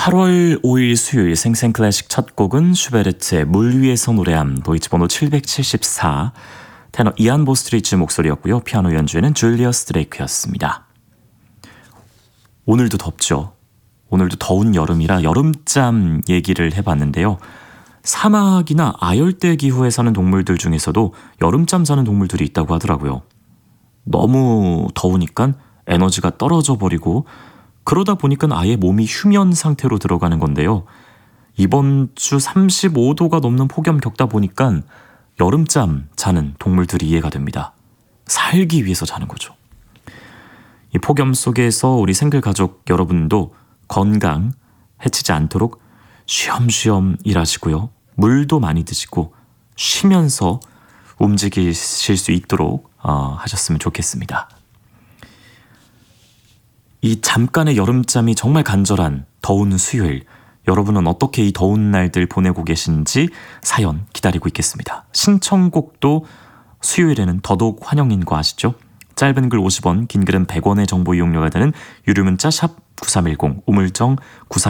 8월 5일 수요일 생생클래식 첫 곡은 슈베르트의 물 위에서 노래함 도이치 번호 774 테너 이안 보스트리츠 목소리였고요. 피아노 연주에는 줄리어스 드레이크였습니다. 오늘도 덥죠. 오늘도 더운 여름이라 여름잠 얘기를 해봤는데요. 사막이나 아열대 기후에 사는 동물들 중에서도 여름잠 자는 동물들이 있다고 하더라고요. 너무 더우니까 에너지가 떨어져 버리고 그러다 보니까 아예 몸이 휴면 상태로 들어가는 건데요. 이번 주 35도가 넘는 폭염 겪다 보니까 여름잠 자는 동물들이 이해가 됩니다. 살기 위해서 자는 거죠. 이 폭염 속에서 우리 생글 가족 여러분도 건강 해치지 않도록 쉬엄쉬엄 일하시고요. 물도 많이 드시고 쉬면서 움직이실 수 있도록 하셨으면 좋겠습니다. 이 잠깐의 여름잠이 정말 간절한 더운 수요일, 여러분은 어떻게 이 더운 날들 보내고 계신지 사연 기다리고 있겠습니다. 신청곡도 수요일에는 더더욱 환영인 거 아시죠? 짧은 글 50원, 긴 글은 100원의 정보 이용료가 되는 유료 문자 샵 9310, 우물정 9310